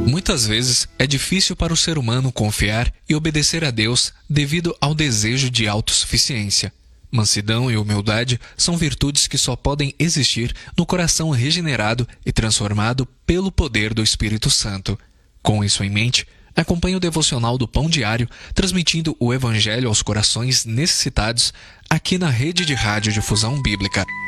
Muitas vezes é difícil para o ser humano confiar e obedecer a Deus devido ao desejo de autossuficiência. Mansidão e humildade são virtudes que só podem existir no coração regenerado e transformado pelo poder do Espírito Santo. Com isso em mente, acompanhe o devocional do Pão Diário, transmitindo o Evangelho aos corações necessitados aqui na Rede de Rádio Difusão Bíblica.